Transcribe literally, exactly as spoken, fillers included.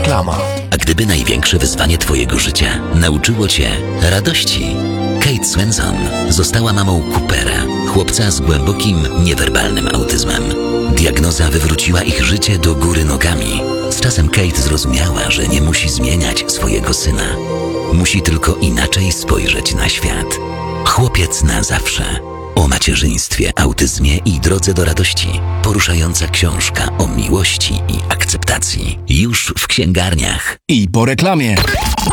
Reklama. A gdyby największe wyzwanie twojego życia nauczyło cię radości? Kate Swenson została mamą Coopera, chłopca z głębokim, niewerbalnym autyzmem. Diagnoza wywróciła ich życie do góry nogami. Z czasem Kate zrozumiała, że nie musi zmieniać swojego syna. Musi tylko inaczej spojrzeć na świat. Chłopiec na zawsze. O macierzyństwie, autyzmie i drodze do radości. Poruszająca książka o miłości i akceptacji. Już w księgarniach. I po reklamie.